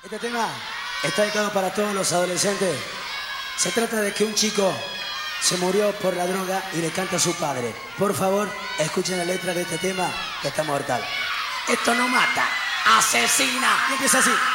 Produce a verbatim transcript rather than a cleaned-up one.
Este tema está dedicado para todos los adolescentes. Se trata de que un chico se murió por la droga y le canta a su padre. Por favor, escuchen la letra de este tema que está mortal. Esto no mata, asesina. Y empieza así.